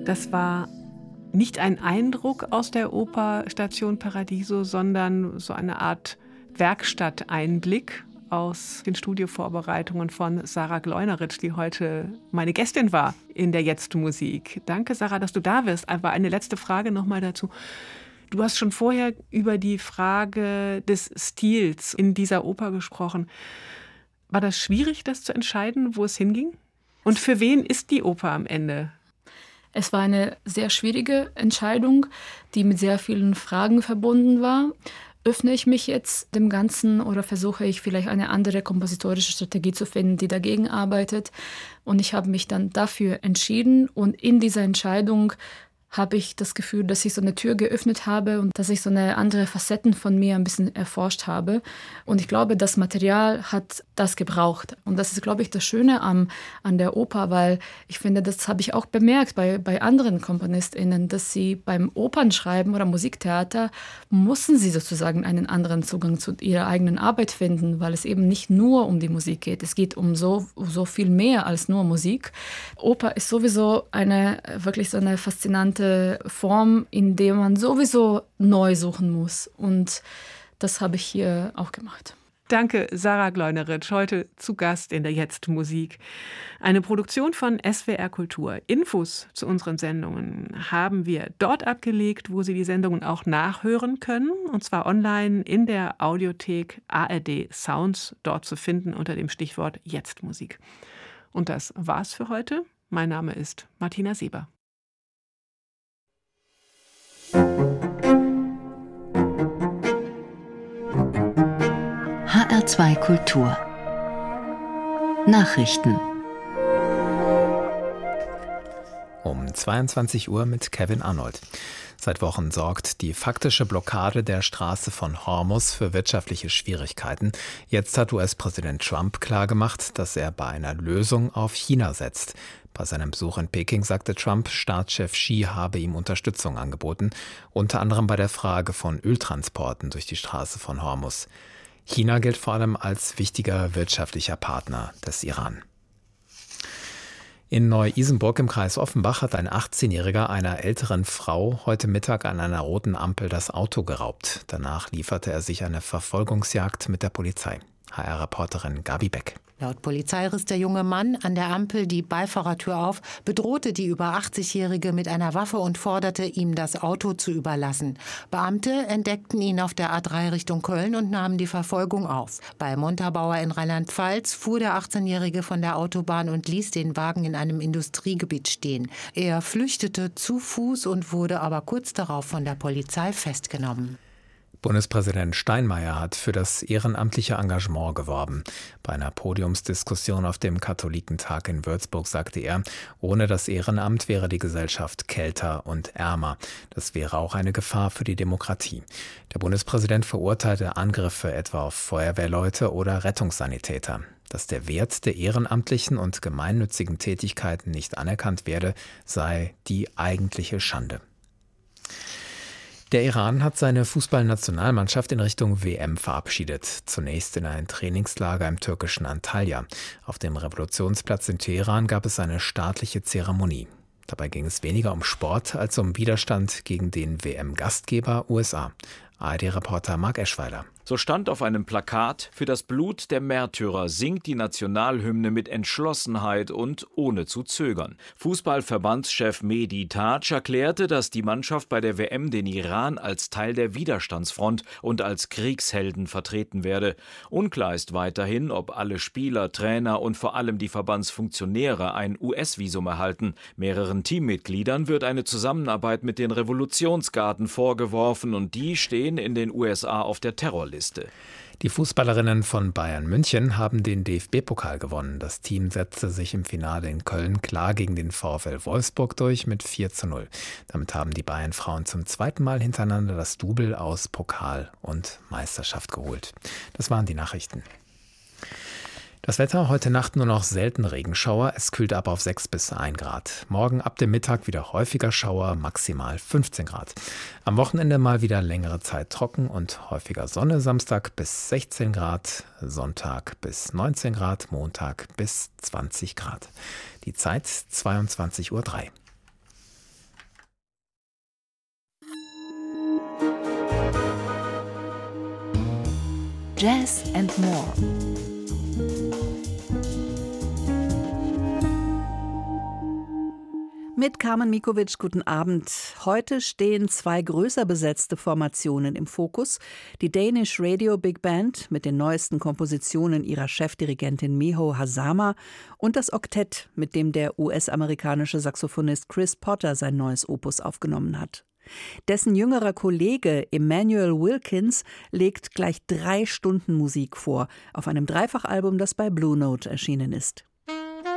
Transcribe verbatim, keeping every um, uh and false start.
Das war nicht ein Eindruck aus der Oper Station Paradiso, sondern so eine Art Werkstatteinblick aus den Studiovorbereitungen von Sarah Gleunerich, die heute meine Gästin war in der Jetzt-Musik. Danke, Sarah, dass du da bist. Aber eine letzte Frage nochmal dazu. Du hast schon vorher über die Frage des Stils in dieser Oper gesprochen. War das schwierig, das zu entscheiden, wo es hinging? Und für wen ist die Oper am Ende? Es war eine sehr schwierige Entscheidung, die mit sehr vielen Fragen verbunden war. Öffne ich mich jetzt dem Ganzen oder versuche ich vielleicht eine andere kompositorische Strategie zu finden, die dagegen arbeitet? Und ich habe mich dann dafür entschieden und in dieser Entscheidung habe ich das Gefühl, dass ich so eine Tür geöffnet habe und dass ich so eine andere Facetten von mir ein bisschen erforscht habe. Und ich glaube, das Material hat das gebraucht. Und das ist, glaube ich, das Schöne am, an der Oper, weil ich finde, das habe ich auch bemerkt bei, bei anderen KomponistInnen, dass sie beim Opernschreiben oder Musiktheater mussten sie sozusagen einen anderen Zugang zu ihrer eigenen Arbeit finden, weil es eben nicht nur um die Musik geht. Es geht um so, so viel mehr als nur Musik. Oper ist sowieso eine wirklich so eine faszinante Form, in der man sowieso neu suchen muss. Und das habe ich hier auch gemacht. Danke, Sarah Gleunerich, heute zu Gast in der Jetzt-Musik. Eine Produktion von S W R Kultur. Infos zu unseren Sendungen haben wir dort abgelegt, wo Sie die Sendungen auch nachhören können. Und zwar online in der Audiothek A R D Sounds, dort zu finden unter dem Stichwort Jetzt-Musik. Und das war's für heute. Mein Name ist Martina Sieber. H R zwei Kultur Nachrichten um zweiundzwanzig Uhr mit Kevin Arnold. Seit Wochen sorgt die faktische Blockade der Straße von Hormuz für wirtschaftliche Schwierigkeiten. Jetzt hat U S-Präsident Trump klargemacht, dass er bei einer Lösung auf China setzt. Bei seinem Besuch in Peking sagte Trump, Staatschef Xi habe ihm Unterstützung angeboten, unter anderem bei der Frage von Öltransporten durch die Straße von Hormuz. China gilt vor allem als wichtiger wirtschaftlicher Partner des Iran. In Neu-Isenburg im Kreis Offenbach hat ein achtzehnjähriger einer älteren Frau heute Mittag an einer roten Ampel das Auto geraubt. Danach lieferte er sich eine Verfolgungsjagd mit der Polizei. H R-Reporterin Gabi Beck. Laut Polizei riss der junge Mann an der Ampel die Beifahrertür auf, bedrohte die über achtzigjährige mit einer Waffe und forderte, ihm das Auto zu überlassen. Beamte entdeckten ihn auf der A drei Richtung Köln und nahmen die Verfolgung auf. Bei Montabaur in Rheinland-Pfalz fuhr der achtzehnjährige von der Autobahn und ließ den Wagen in einem Industriegebiet stehen. Er flüchtete zu Fuß und wurde aber kurz darauf von der Polizei festgenommen. Bundespräsident Steinmeier hat für das ehrenamtliche Engagement geworben. Bei einer Podiumsdiskussion auf dem Katholikentag in Würzburg sagte er, ohne das Ehrenamt wäre die Gesellschaft kälter und ärmer. Das wäre auch eine Gefahr für die Demokratie. Der Bundespräsident verurteilte Angriffe etwa auf Feuerwehrleute oder Rettungssanitäter. Dass der Wert der ehrenamtlichen und gemeinnützigen Tätigkeiten nicht anerkannt werde, sei die eigentliche Schande. Der Iran hat seine Fußballnationalmannschaft in Richtung W M verabschiedet. Zunächst in ein Trainingslager im türkischen Antalya. Auf dem Revolutionsplatz in Teheran gab es eine staatliche Zeremonie. Dabei ging es weniger um Sport als um Widerstand gegen den W M-Gastgeber U S A. A R D-Reporter Marc Eschweiler. So stand auf einem Plakat: Für das Blut der Märtyrer singt die Nationalhymne mit Entschlossenheit und ohne zu zögern. Fußballverbandschef Mehdi Taj erklärte, dass die Mannschaft bei der W M den Iran als Teil der Widerstandsfront und als Kriegshelden vertreten werde. Unklar ist weiterhin, ob alle Spieler, Trainer und vor allem die Verbandsfunktionäre ein U S-Visum erhalten. Mehreren Teammitgliedern wird eine Zusammenarbeit mit den Revolutionsgarden vorgeworfen und die stehen in den U S A auf der Terrorliste. Die Fußballerinnen von Bayern München haben den D F B-Pokal gewonnen. Das Team setzte sich im Finale in Köln klar gegen den VfL Wolfsburg durch mit vier zu null. Damit haben die Bayern-Frauen zum zweiten Mal hintereinander das Double aus Pokal und Meisterschaft geholt. Das waren die Nachrichten. Das Wetter, heute Nacht nur noch selten Regenschauer, es kühlt ab auf sechs bis ein Grad. Morgen ab dem Mittag wieder häufiger Schauer, maximal fünfzehn Grad. Am Wochenende mal wieder längere Zeit trocken und häufiger Sonne, Samstag bis sechzehn Grad, Sonntag bis neunzehn Grad, Montag bis zwanzig Grad. Die Zeit zweiundzwanzig Uhr drei. Jazz and More. Mit Carmen Mikovic, guten Abend. Heute stehen zwei größer besetzte Formationen im Fokus. Die Danish Radio Big Band mit den neuesten Kompositionen ihrer Chefdirigentin Miho Hazama und das Oktett, mit dem der U S-amerikanische Saxophonist Chris Potter sein neues Opus aufgenommen hat. Dessen jüngerer Kollege Emmanuel Wilkins legt gleich drei Stunden Musik vor, auf einem Dreifachalbum, das bei Blue Note erschienen ist.